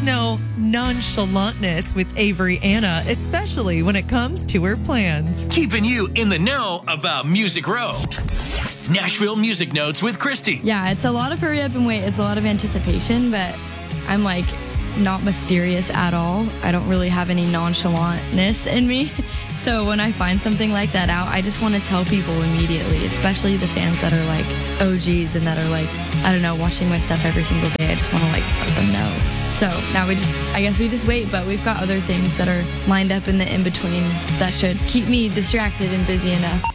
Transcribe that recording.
There's no nonchalantness with Avery Anna, especially when it comes to her plans. Keeping you in the know about Music Row. Nashville Music Notes with Christy. Yeah, it's a lot of hurry up and wait. It's a lot of anticipation, but I'm like not mysterious at all. I don't really have any nonchalantness in me. So when I find something like that out, I just want to tell people immediately, especially the fans that are like OGs and that are like, I don't know, watching my stuff every single day. I just want to like let them know. So now I guess we just wait, but we've got other things that are lined up in the in-between that should keep me distracted and busy enough.